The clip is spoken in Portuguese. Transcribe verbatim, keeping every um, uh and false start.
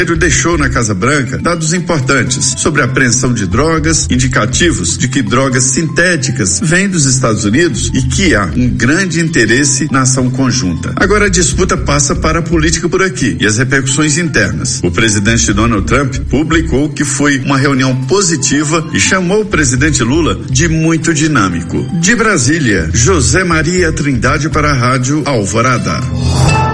deixou na Casa Branca dados importantes sobre a apreensão de drogas, indicativos de que drogas sintéticas vêm dos Estados Unidos e que há um grande interesse na ação conjunta. Agora a disputa passa para a política por aqui e as repercussões internas. O presidente Donald Trump publicou que foi uma reunião positiva e chamou o presidente Lula de muito dinâmico. De Brasília, José Maria Trindade para a Rádio Alvorada.